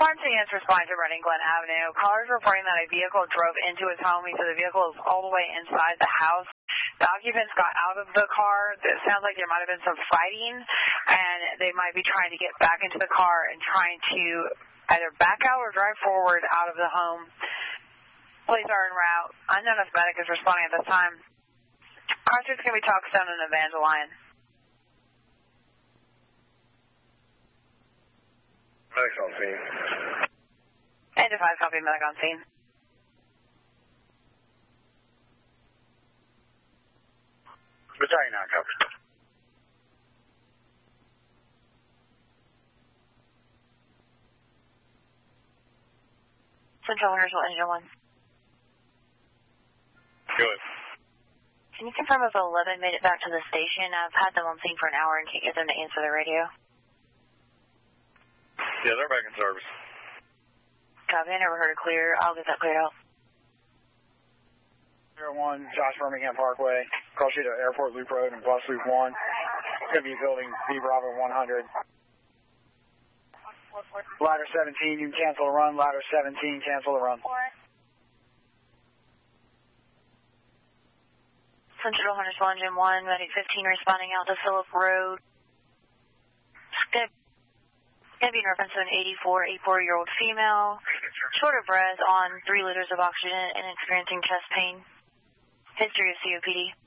Pontius responding to Running Glen Avenue. Callers reporting that a vehicle drove into his home. He said the vehicle is all the way inside the house. The occupants got out of the car. It sounds like there might have been some fighting, and they might be trying to get back into the car and trying to either back out or drive forward out of the home. Police are en route. Unknown if medic is responding at this time. Car street's going to be Talkstone and Evangeline. Medic's on scene. 8 to 5, copy, medic on scene. Battalion 9, copy. Central Huntersville, Engine 1. Good. Can you confirm if 11 made it back to the station? I've had them on scene for an hour and can't get them to answer the radio. Yeah, they're back in service. Copy, I never heard it clear. I'll get that cleared out. 01, Josh Birmingham Parkway, cross you to Airport Loop Road and Bus Loop 1. It's going to be building B Bravo 100. Ladder 17, you can cancel the run. Ladder 17, cancel the run. Central Huntersville, Engine 1, Medic 15 responding out to Phillip Road. It's going to be in reference to an 84-year-old female, short of breath on 3 liters of oxygen and experiencing chest pain. History of COPD.